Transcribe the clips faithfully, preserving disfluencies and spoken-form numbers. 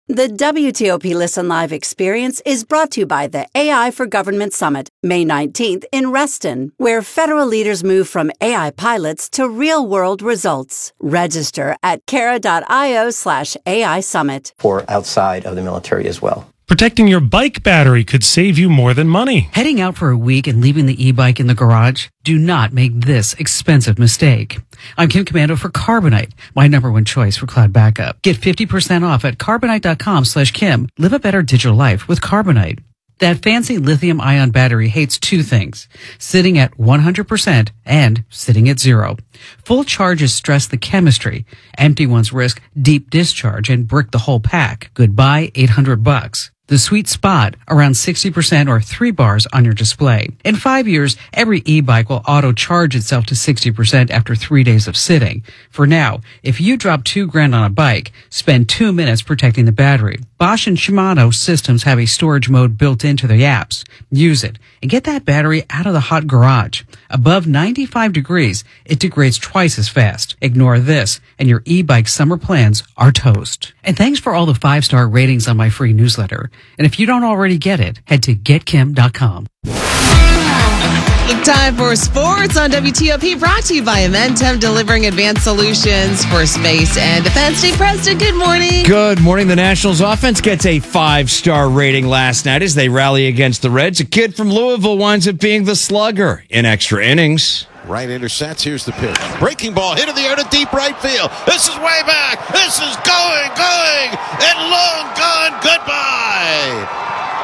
The W T O P Listen Live experience is brought to you by the A I for Government Summit, May nineteenth in Reston, where federal leaders move from A I pilots to real-world results. Register at cara.io slash AI Summit. Or outside of the military as well. Protecting your bike battery could save you more than money. Heading out for a week and leaving the e-bike in the garage? Do not make this expensive mistake. I'm Kim Commando for Carbonite, my number one choice for cloud backup. Get fifty percent off at carbonite.com slash Kim. Live a better digital life with Carbonite. That fancy lithium-ion battery hates two things, sitting at one hundred percent and sitting at zero. Full charges stress the chemistry. Empty ones risk deep discharge and brick the whole pack. Goodbye, eight hundred bucks. The sweet spot, around sixty percent or three bars on your display. In five years, every e-bike will auto-charge itself to sixty percent after three days of sitting. For now, if you drop two grand on a bike, spend two minutes protecting the battery. Bosch and Shimano systems have a storage mode built into the apps. Use it and get that battery out of the hot garage. Above ninety-five degrees, it degrades twice as fast. Ignore this, and your e-bike summer plans are toast. And thanks for all the five-star ratings on my free newsletter. And if you don't already get it, head to get kim dot com. Time for sports on W T O P, brought to you by Amentum, delivering advanced solutions for space and defense. Dave Preston, good morning. Good morning. The Nationals offense gets a five-star rating last night as they rally against the Reds. A kid from Louisville winds up being the slugger in extra innings. Right intersects. Here's the pitch. Breaking ball hit in the air to deep right field. This is way back. This is going, going, and long gone. Goodbye.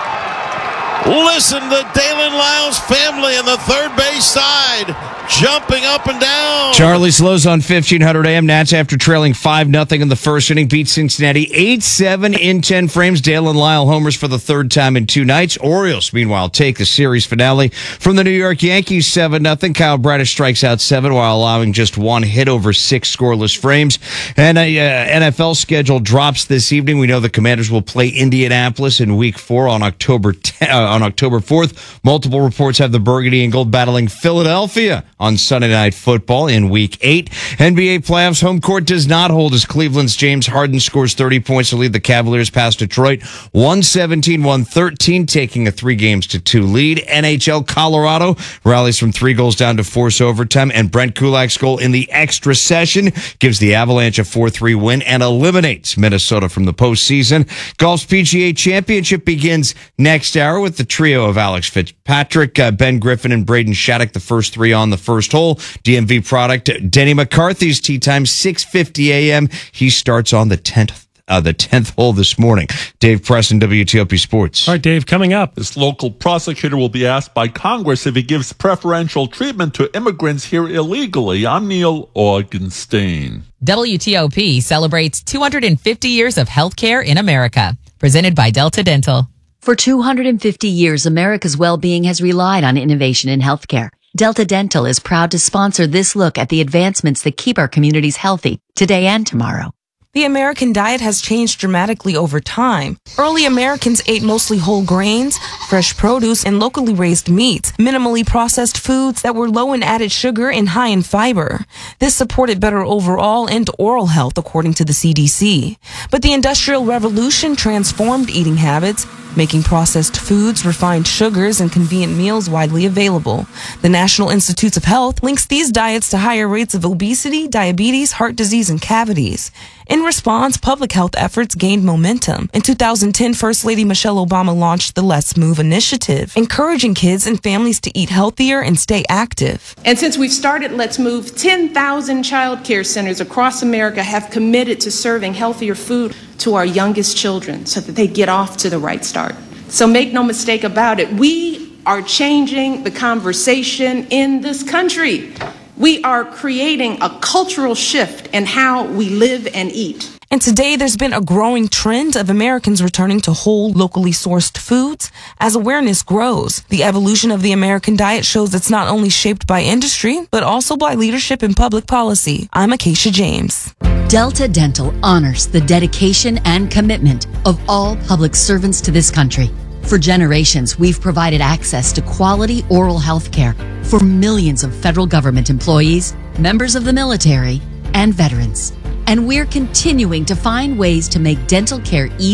Listen to Dalen Lyles' family on the third base side, jumping up and down. Charlie Slows on fifteen hundred A M. Nats, after trailing five nothing in the first inning, beat Cincinnati eight seven in ten frames. Dalen Lyle homers for the third time in two nights. Orioles, meanwhile, take the series finale from the New York Yankees seven nothing. Kyle Bradish strikes out seven while allowing just one hit over six scoreless frames. And a uh, N F L schedule drops this evening. We know the Commanders will play Indianapolis in week four on October tenth, uh, on October fourth. Multiple reports have the Burgundy and Gold battling Philadelphia on Sunday Night Football in Week eight. N B A playoffs, home court does not hold as Cleveland's James Harden scores thirty points to lead the Cavaliers past Detroit one seventeen to one thirteen, taking a three games to two lead. N H L, Colorado rallies from three goals down to force overtime, and Brent Kulak's goal in the extra session gives the Avalanche a four three win and eliminates Minnesota from the postseason. Golf's P G A Championship begins next hour with the trio of Alex Fitzpatrick, uh, Ben Griffin, and Braden Shattuck, the first three on the first hole. D M V product, Denny McCarthy's tee time, six fifty A M. He starts on the tenth, uh, the tenth hole this morning. Dave Preston, W T O P Sports. All right, Dave, coming up. This local prosecutor will be asked by Congress if he gives preferential treatment to immigrants here illegally. I'm Neil Augenstein. W T O P celebrates two hundred fifty years of healthcare in America. Presented by Delta Dental. For two hundred fifty years, America's well-being has relied on innovation in healthcare. Delta Dental is proud to sponsor this look at the advancements that keep our communities healthy today and tomorrow. The American diet has changed dramatically over time. Early Americans ate mostly whole grains, fresh produce, and locally raised meats, minimally processed foods that were low in added sugar and high in fiber. This supported better overall and oral health, according to the C D C. But the Industrial Revolution transformed eating habits, making processed foods, refined sugars, and convenient meals widely available. The National Institutes of Health links these diets to higher rates of obesity, diabetes, heart disease, and cavities. In response, public health efforts gained momentum. In two thousand ten, First Lady Michelle Obama launched the Let's Move initiative, encouraging kids and families to eat healthier and stay active. And since we've started Let's Move, ten thousand child care centers across America have committed to serving healthier food to our youngest children so that they get off to the right start. So make no mistake about it, we are changing the conversation in this country. We are creating a cultural shift in how we live and eat. And today there's been a growing trend of Americans returning to whole, locally sourced foods. As awareness grows, the evolution of the American diet shows it's not only shaped by industry, but also by leadership and public policy. I'm Acacia James. Delta Dental honors the dedication and commitment of all public servants to this country. For generations, we've provided access to quality oral health care for millions of federal government employees, members of the military, and veterans. And we're continuing to find ways to make dental care easier